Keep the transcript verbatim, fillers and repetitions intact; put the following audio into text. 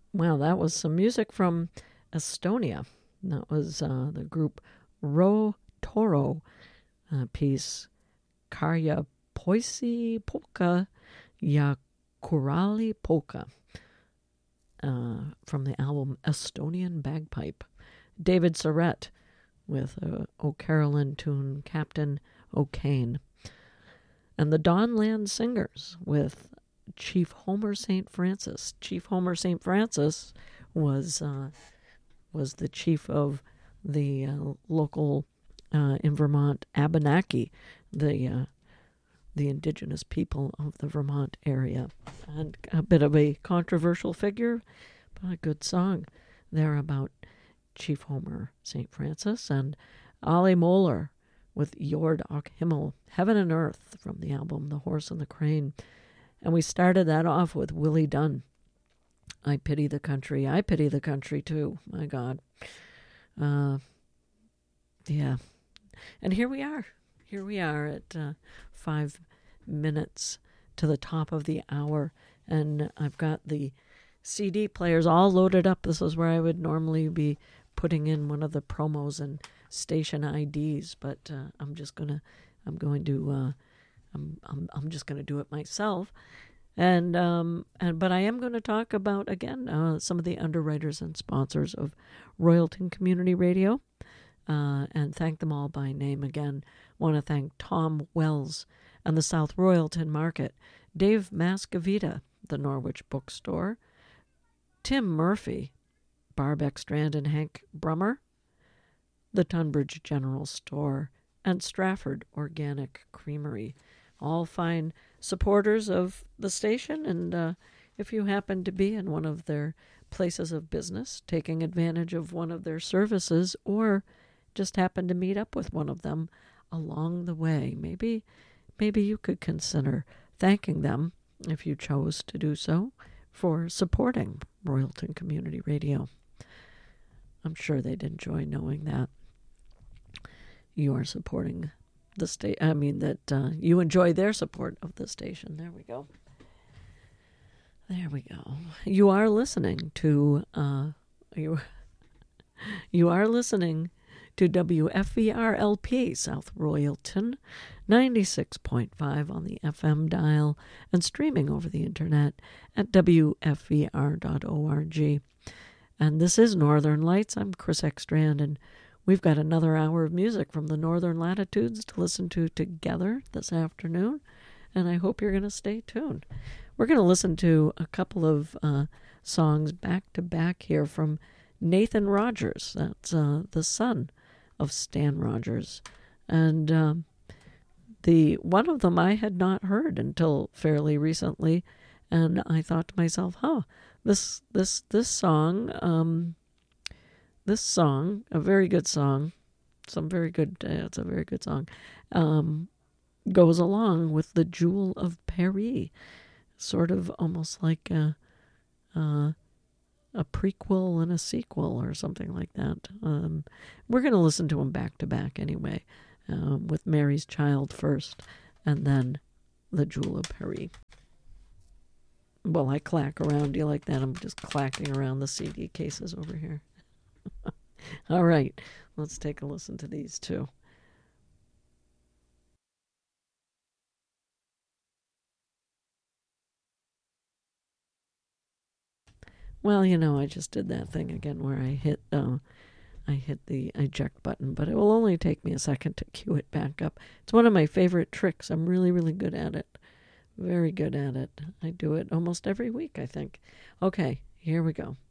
Well, that was some music from Estonia. That was uh, the group Ro Toro uh, piece Karja Poisi Polka Ja Kurali Polka uh, from the album Estonian Bagpipe. David Surrett with uh, O Carolyn tune Captain O'Kane. And the Dawnland Singers with Chief Homer Saint Francis. Chief Homer Saint Francis was uh, was the chief of the uh, local uh, in Vermont Abenaki, the uh, the indigenous people of the Vermont area, and a bit of a controversial figure, but a good song there about Chief Homer Saint Francis. And Ali Moeller with Jord och Himmel, Heaven and Earth, from the album The Horse and the Crane. And we started that off with Willie Dunn, I Pity the Country. I pity the country, too. My God. Uh, yeah. And here we are. Here we are at uh, five minutes to the top of the hour. And I've got the C D players all loaded up. This is where I would normally be putting in one of the promos and station I Ds. But uh, I'm just going to, I'm going to... Uh, I'm I'm I'm just going to do it myself, and um and but I am going to talk about again uh, some of the underwriters and sponsors of Royalton Community Radio, uh, and thank them all by name again. Want to thank Tom Wells and the South Royalton Market, Dave Mascavita, the Norwich Bookstore, Tim Murphy, Barbeck Strand and Hank Brummer, the Tunbridge General Store, and Strafford Organic Creamery. All fine supporters of the station, and uh, if you happen to be in one of their places of business, taking advantage of one of their services, or just happen to meet up with one of them along the way, maybe maybe you could consider thanking them, if you chose to do so, for supporting Royalton Community Radio. I'm sure they'd enjoy knowing that you are supporting the state. I mean, that uh, you enjoy their support of the station. There we go. There we go. You are listening to uh, you. You are listening to W F V R L P South Royalton, ninety-six point five on the F M dial, and streaming over the internet at W F V R dot org. And this is Northern Lights. I'm Chris Ekstrand, and we've got another hour of music from the Northern Latitudes to listen to together this afternoon, and I hope you're going to stay tuned. We're going to listen to a couple of uh, songs back-to-back here from Nathan Rogers. That's uh, the son of Stan Rogers. And um, the one of them I had not heard until fairly recently, and I thought to myself, huh, this, this, this song... Um, This song, a very good song, some very good, uh, it's a very good song, um, goes along with the Jewel of Paris, sort of almost like a, uh, a prequel and a sequel or something like that. Um, we're going to listen to them back to back anyway, um, with Mary's Child first, and then the Jewel of Paris. Well, I clack around. Do you like that? I'm just clacking around the C D cases over here. All right, let's take a listen to these two. Well, you know, I just did that thing again where I hit uh, I hit the eject button, but it will only take me a second to cue it back up. It's one of my favorite tricks. I'm really, really good at it. Very good at it. I do it almost every week, I think. Okay, here we go.